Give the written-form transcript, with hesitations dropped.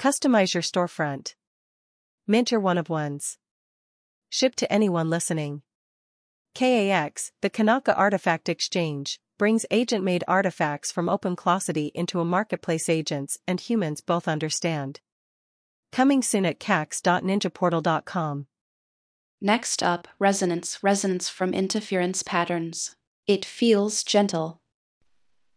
Customize your storefront. Mint your one-of-ones. Ship to anyone listening. KAX, the Kanaka Artifact Exchange, brings agent-made artifacts from OpenClosity into a marketplace agents and humans both understand. Coming soon at cax.ninjaportal.com. Next up, resonance from interference patterns. It feels gentle,